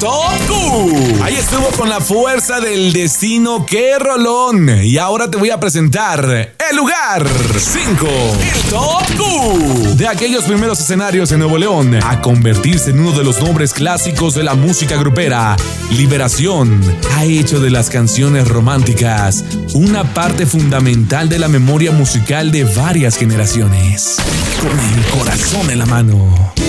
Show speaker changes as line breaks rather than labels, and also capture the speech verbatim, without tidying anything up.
Top Q. Ahí estuvo con La Fuerza del Destino, qué rolón. Y ahora te voy a presentar el lugar cinco, el Top Q. De aquellos primeros escenarios en Nuevo León a convertirse en uno de los nombres clásicos de la música grupera, Liberación ha hecho de las canciones románticas una parte fundamental de la memoria musical de varias generaciones. Con el corazón en la mano.